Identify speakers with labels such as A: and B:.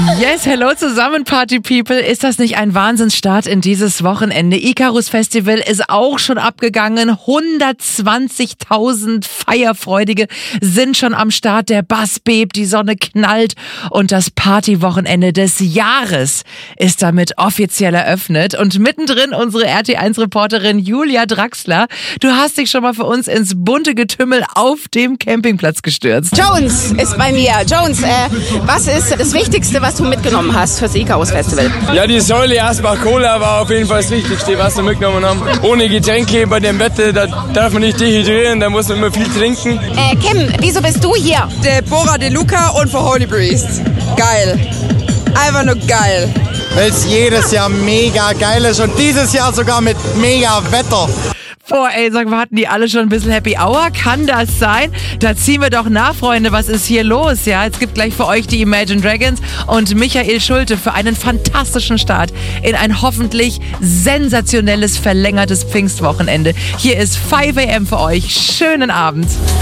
A: Yes, hello zusammen, Party People. Ist das nicht ein Wahnsinnsstart in dieses Wochenende? Icarus Festival ist auch schon abgegangen. 120.000 Feierfreudige sind schon am Start. Der Bass bebt, die Sonne knallt und das Partywochenende des Jahres ist damit offiziell eröffnet. Und mittendrin unsere RT1-Reporterin Julia Draxler. Du hast dich schon mal für uns ins bunte Getümmel auf dem Campingplatz gestürzt.
B: Jones ist bei mir. Jones, was ist das Wichtigste, was du mitgenommen hast fürs Icarus Festival?
C: Ja, die Säule Asbach Cola war auf jeden Fall das Wichtigste, was wir mitgenommen haben. Ohne Getränke bei dem Wetter, da darf man nicht dehydrieren, da muss man immer viel trinken.
B: Kim, wieso bist du hier?
D: Deborah De Luca und für Holy Priest. Geil. Einfach nur geil.
E: Weil es jedes Jahr mega geil ist und dieses Jahr sogar mit mega Wetter.
A: Boah, ey, sag mal, hatten die alle schon ein bisschen Happy Hour? Kann das sein? Da ziehen wir doch nach, Freunde. Was ist hier los? Ja, es gibt gleich für euch die Imagine Dragons und Michael Schulte für einen fantastischen Start in ein hoffentlich sensationelles, verlängertes Pfingstwochenende. Hier ist 5 AM für euch. Schönen Abend.